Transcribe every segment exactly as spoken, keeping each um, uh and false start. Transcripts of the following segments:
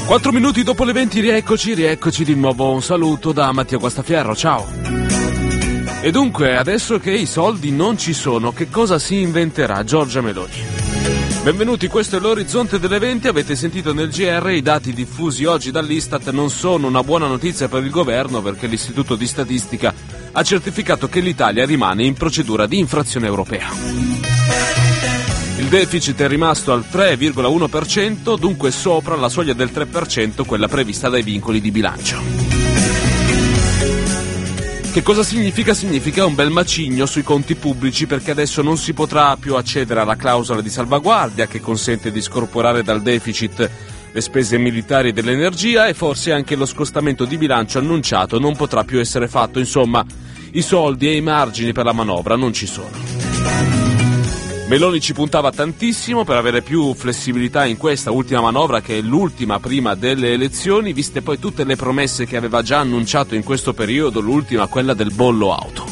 Quattro minuti dopo le venti, rieccoci, rieccoci di nuovo. Un saluto da Mattia Guastafierro, ciao. E dunque, adesso che i soldi non ci sono, che cosa si inventerà Giorgia Meloni? Benvenuti, questo è l'Orizzonte delle venti. Avete sentito nel G R, i dati diffusi oggi dall'Istat non sono una buona notizia per il governo, perché l'Istituto di Statistica ha certificato che l'Italia rimane in procedura di infrazione europea. Il deficit è rimasto al tre virgola uno per cento, dunque sopra la soglia del tre per cento, quella prevista dai vincoli di bilancio. Che cosa significa? Significa un bel macigno sui conti pubblici, perché adesso non si potrà più accedere alla clausola di salvaguardia che consente di scorporare dal deficit le spese militari e dell'energia, e forse anche lo scostamento di bilancio annunciato non potrà più essere fatto. Insomma, i soldi e i margini per la manovra non ci sono. Meloni ci puntava tantissimo per avere più flessibilità in questa ultima manovra, che è l'ultima prima delle elezioni, viste poi tutte le promesse che aveva già annunciato in questo periodo, l'ultima quella del bollo auto.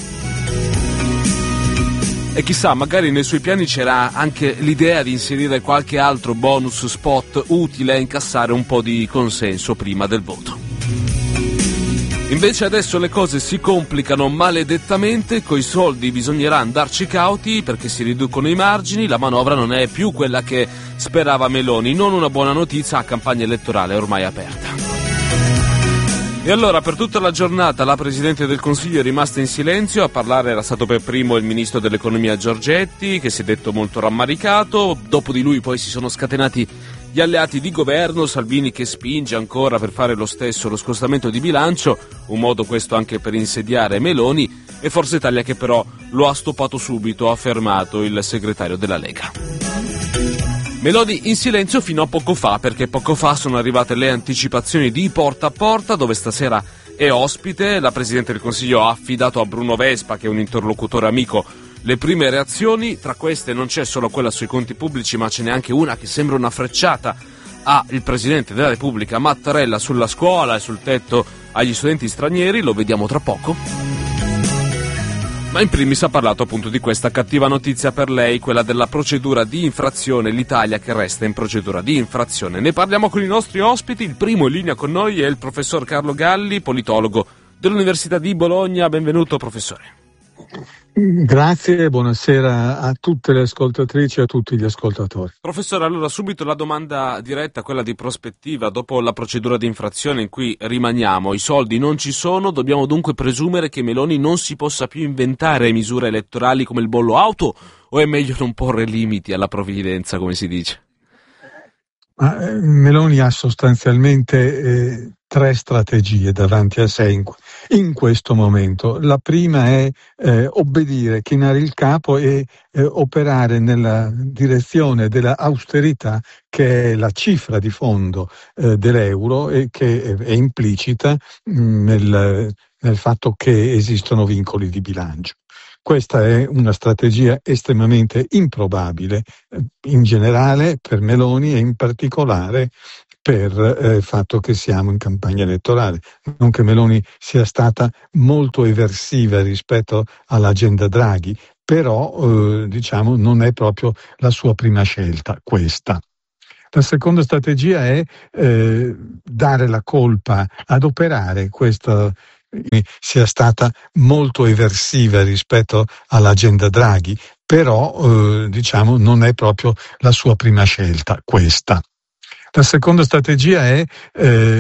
E chissà, magari nei suoi piani c'era anche l'idea di inserire qualche altro bonus spot utile a incassare un po' di consenso prima del voto. Invece adesso le cose si complicano maledettamente, coi soldi bisognerà andarci cauti perché si riducono i margini, la manovra non è più quella che sperava Meloni, non una buona notizia a campagna elettorale ormai aperta. E allora per tutta la giornata la Presidente del Consiglio è rimasta in silenzio, a parlare era stato per primo il Ministro dell'Economia Giorgetti, che si è detto molto rammaricato, dopo di lui poi si sono scatenati gli alleati di governo, Salvini che spinge ancora per fare lo stesso lo scostamento di bilancio, un modo questo anche per insediare Meloni, e Forza Italia che però lo ha stoppato subito, ha fermato il segretario della Lega. Meloni in silenzio fino a poco fa, perché poco fa sono arrivate le anticipazioni di Porta a Porta, dove stasera è ospite. La Presidente del Consiglio ha affidato a Bruno Vespa, che è un interlocutore amico, le prime reazioni. Tra queste non c'è solo quella sui conti pubblici, ma ce n'è anche una che sembra una frecciata al Presidente della Repubblica Mattarella sulla scuola e sul tetto agli studenti stranieri, lo vediamo tra poco. Ma in primis ha parlato appunto di questa cattiva notizia per lei, quella della procedura di infrazione, l'Italia che resta in procedura di infrazione. Ne parliamo con i nostri ospiti. Il primo in linea con noi è il professor Carlo Galli, politologo dell'Università di Bologna. Benvenuto, professore. Grazie e buonasera a tutte le ascoltatrici e a tutti gli ascoltatori. Professore, allora subito la domanda diretta, quella di prospettiva. Dopo la procedura di infrazione in cui rimaniamo, i soldi non ci sono, dobbiamo dunque presumere che Meloni non si possa più inventare misure elettorali come il bollo auto, o è meglio non porre limiti alla provvidenza, come si dice? Ma, eh, Meloni ha sostanzialmente eh, tre strategie davanti a sé in, in questo momento. La prima è eh, obbedire, chinare il capo e eh, operare nella direzione della austerità, che è la cifra di fondo eh, dell'euro e che è, è implicita mh, nel, nel fatto che esistono vincoli di bilancio. Questa è una strategia estremamente improbabile in generale per Meloni e in particolare per eh, il fatto che siamo in campagna elettorale. Non che Meloni sia stata molto eversiva rispetto all'agenda Draghi, però eh, diciamo non è proprio la sua prima scelta questa. La seconda strategia è eh, dare la colpa, adoperare questa sia stata molto eversiva rispetto all'agenda Draghi, però eh, diciamo non è proprio la sua prima scelta questa. La seconda strategia è eh,